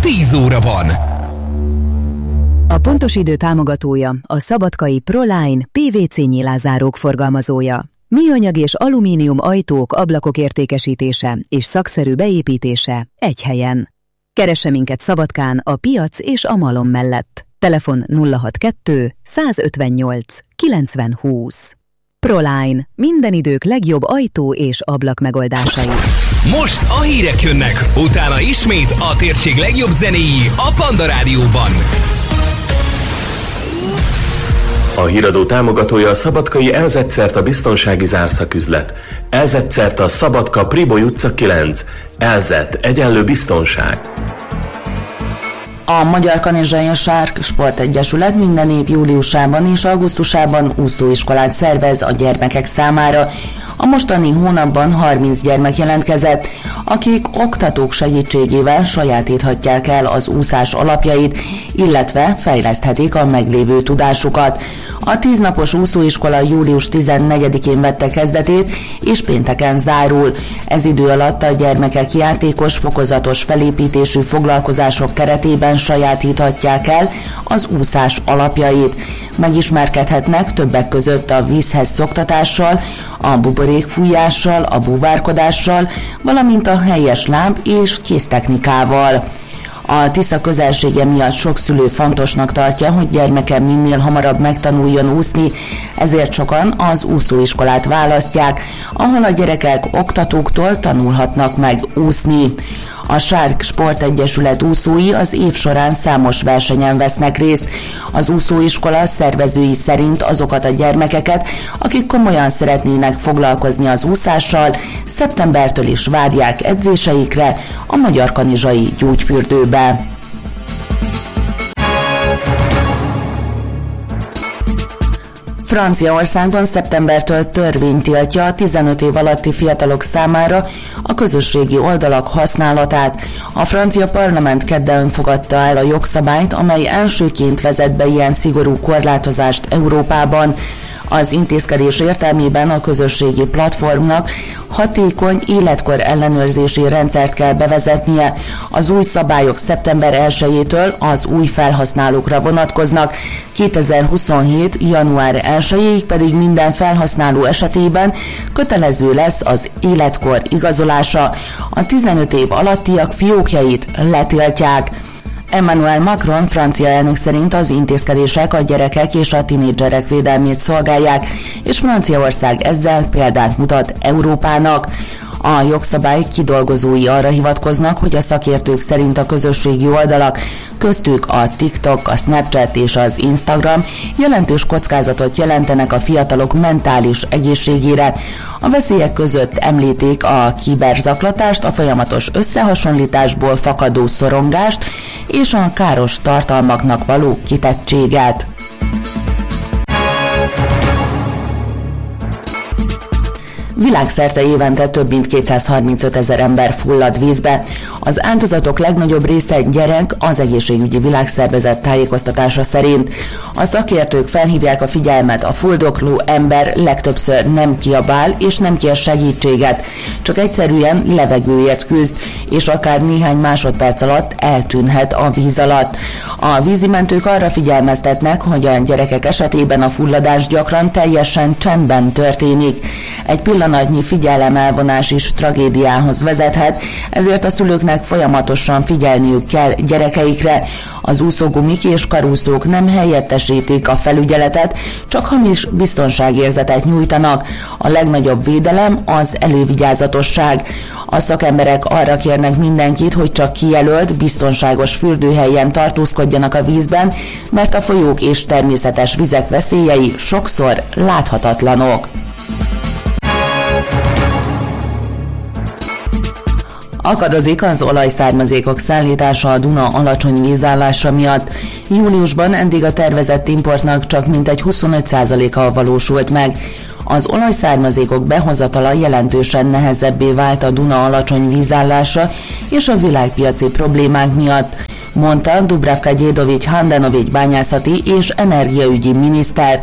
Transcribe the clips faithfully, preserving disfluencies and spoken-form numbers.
tíz óra van. A pontos idő támogatója a szabadkai Proline pé vé cé nyilázárók forgalmazója. Műanyag és alumínium ajtók, ablakok értékesítése és szakszerű beépítése egy helyen. Keresse minket Szabadkán a Piac és a Malom mellett. Telefon nulla hatvankettő százötvennyolc kilencven húsz. Proline. Minden idők legjobb ajtó és ablak megoldásai. Most a hírek jönnek, utána ismét a térség legjobb zenéi a Panda Rádióban. A híradó támogatója a szabadkai Elzetszert a biztonsági zárszaküzlet. Elzetszert a Szabadka Priboly utca kilenc. Elzett egyenlő biztonság. A Magyar Kanizsai Sárk Sportegyesület minden év júliusában és augusztusában úszóiskolát szervez a gyermekek számára. A mostani hónapban harminc gyermek jelentkezett, akik oktatók segítségével sajátíthatják el az úszás alapjait, illetve fejleszthetik a meglévő tudásukat. A tíznapos úszóiskola július tizennegyedikén vette kezdetét, és pénteken zárul. Ez idő alatt a gyermekek játékos, fokozatos felépítésű foglalkozások keretében sajátíthatják el az úszás alapjait. Megismerkedhetnek többek között a vízhez szoktatással, a buborékfújással, a búvárkodással, valamint a helyes láb- és kéztechnikával. A Tisza közelsége miatt sok szülő fontosnak tartja, hogy gyermeke minél hamarabb megtanuljon úszni, ezért sokan az úszóiskolát választják, ahol a gyerekek oktatóktól tanulhatnak meg úszni. A Sárk Sportegyesület úszói az év során számos versenyen vesznek részt. Az úszóiskola szervezői szerint azokat a gyermekeket, akik komolyan szeretnének foglalkozni az úszással, szeptembertől is várják edzéseikre a Magyar Kanizsai gyógyfürdőbe. Franciaországban szeptembertől törvény tiltja a tizenöt év alatti fiatalok számára a közösségi oldalak használatát. A francia parlament kedden fogadta el a jogszabályt, amely elsőként vezet be ilyen szigorú korlátozást Európában. Az intézkedés értelmében a közösségi platformnak hatékony életkor ellenőrzési rendszert kell bevezetnie. Az új szabályok szeptember elsejétől az új felhasználókra vonatkoznak, kétezer-huszonhét. január elsejéig pedig minden felhasználó esetében kötelező lesz az életkor igazolása. A tizenöt év alattiak fiókjait letiltják. Emmanuel Macron francia elnök szerint az intézkedések a gyerekek és a tinédzserek védelmét szolgálják, és Franciaország ezzel példát mutat Európának. A jogszabály kidolgozói arra hivatkoznak, hogy a szakértők szerint a közösségi oldalak, köztük a TikTok, a Snapchat és az Instagram jelentős kockázatot jelentenek a fiatalok mentális egészségére. A veszélyek között említik a kiberzaklatást, a folyamatos összehasonlításból fakadó szorongást és a káros tartalmaknak való kitettséget. Világszerte évente több mint kétszázharmincöt ezer ember fullad vízbe. Az áldozatok legnagyobb része gyerek, az Egészségügyi Világszervezet tájékoztatása szerint. A szakértők felhívják a figyelmet, a fuldokló ember legtöbbször nem kiabál és nem kér segítséget, csak egyszerűen levegőért küzd, és akár néhány másodperc alatt eltűnhet a víz alatt. A vízimentők arra figyelmeztetnek, hogy a gyerekek esetében a fulladás gyakran teljesen csendben történik. Egy pillanatnyi figyelemelvonás is tragédiához vezethet, ezért a szülőknek folyamatosan figyelniük kell gyerekeikre. Az úszógumik és karúszók nem helyettesítik a felügyeletet, csak hamis biztonságérzetet nyújtanak. A legnagyobb védelem az elővigyázatosság. A szakemberek arra kérnek mindenkit, hogy csak kijelölt, biztonságos fürdőhelyen tartózkodjanak a vízben, mert a folyók és természetes vizek veszélyei sokszor láthatatlanok. Akadozik az olajszármazékok szállítása a Duna alacsony vízállása miatt. Júliusban eddig a tervezett importnak csak mintegy huszonöt százaléka valósult meg. Az olajszármazékok behozatala jelentősen nehezebbé vált a Duna alacsony vízállása és a világpiaci problémák miatt, mondta Dubravka Gyédovics Handanovics bányászati és energiaügyi miniszter.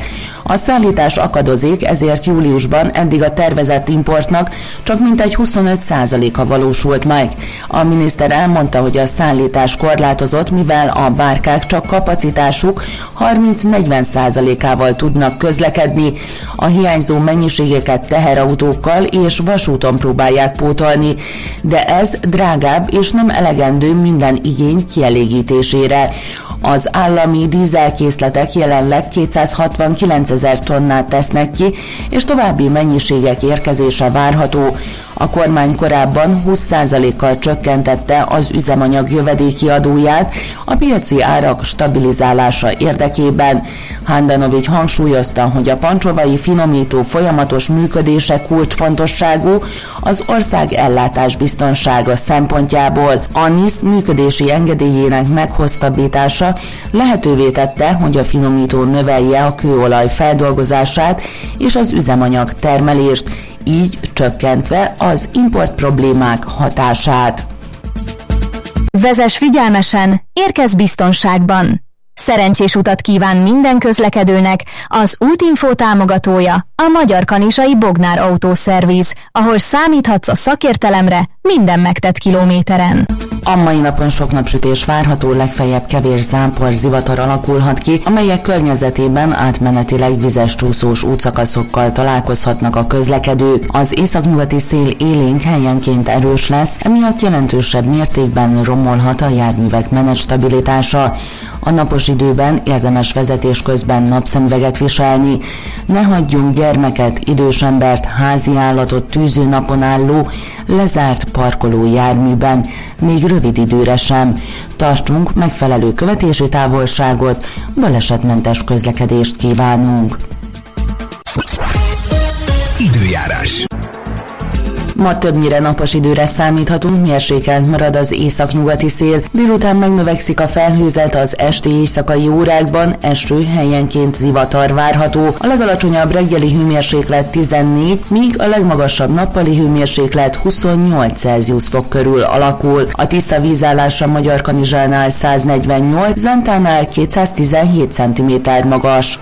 A szállítás akadozik, ezért júliusban eddig a tervezett importnak csak mintegy huszonöt százaléka valósult meg. A miniszter elmondta, hogy a szállítás korlátozott, mivel a bárkák csak kapacitásuk harminc-negyven százalékával tudnak közlekedni. A hiányzó mennyiségeket teherautókkal és vasúton próbálják pótolni, de ez drágább és nem elegendő minden igény kielégítésére. Az állami dízelkészletek jelenleg kétszázhatvankilencezer tonnát tesznek ki, és további mennyiségek érkezése várható. A kormány korábban húsz százalékkal csökkentette az üzemanyag jövedéki adóját a piaci árak stabilizálása érdekében. Handanovics hangsúlyozta, hogy a pancsovai finomító folyamatos működése kulcsfontosságú az ország ellátás biztonsága szempontjából. A NISZ működési engedélyének meghosszabbítása lehetővé tette, hogy a finomító növelje a kőolaj feldolgozását és az üzemanyag termelést, így csökkentve az import problémák hatását. Vezess figyelmesen, érkezz biztonságban! Szerencsés utat kíván minden közlekedőnek az Útinfo támogatója, a Magyar Kanizsai Bognár Autószerviz, ahol számíthatsz a szakértelemre minden megtett kilométeren. A mai napon sok napsütés várható, legfeljebb kevés zápor, zivatar alakulhat ki, amelyek környezetében átmenetileg vizes csúszós útszakaszokkal találkozhatnak a közlekedők. Az északnyugati szél élénk, helyenként erős lesz, emiatt jelentősebb mértékben romolhat a járművek menetstabilitása. A napos időben érdemes vezetés közben napszemüveget viselni. Ne hagyjunk gyermeket, idős embert, házi állatot tűző napon álló, lezárt parkoló járműben, még rövid időre sem. Tartsunk megfelelő követési távolságot, balesetmentes közlekedést kívánunk. Időjárás. Ma többnyire napos időre számíthatunk, mérsékelt marad az északnyugati szél, délután megnövekszik a felhőzet, az esti éjszakai órákban eső, helyenként zivatar várható. A legalacsonyabb reggeli hőmérséklet tizennégy, míg a legmagasabb nappali hőmérséklet huszonnyolc Celsius fok körül alakul. A Tisza vízállása Magyarkanizsánál száznegyvennyolc, Zentánál kétszáztizenhét centiméter magas.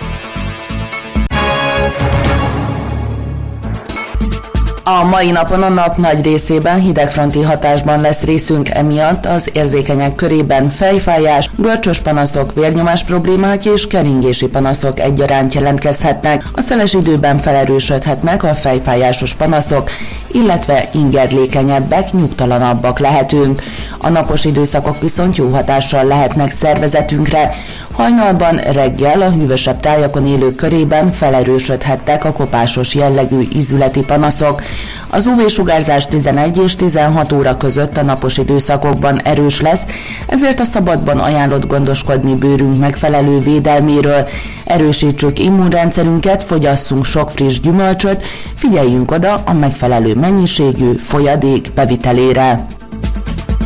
A mai napon a nap nagy részében hidegfronti hatásban lesz részünk, emiatt az érzékenyek körében fejfájás, görcsös panaszok, vérnyomás problémák és keringési panaszok egyaránt jelentkezhetnek. A szeles időben felerősödhetnek a fejfájásos panaszok, illetve ingerlékenyebbek, nyugtalanabbak lehetünk. A napos időszakok viszont jó hatással lehetnek szervezetünkre. Hajnalban, reggel a hűvösebb tájakon élők körében felerősödhettek a kopásos jellegű ízületi panaszok. Az ú vé-sugárzás tizenegy és tizenhat óra között a napos időszakokban erős lesz, ezért a szabadban ajánlott gondoskodni bőrünk megfelelő védelméről. Erősítsük immunrendszerünket, fogyasszunk sok friss gyümölcsöt, figyeljünk oda a megfelelő mennyiségű folyadék bevitelére.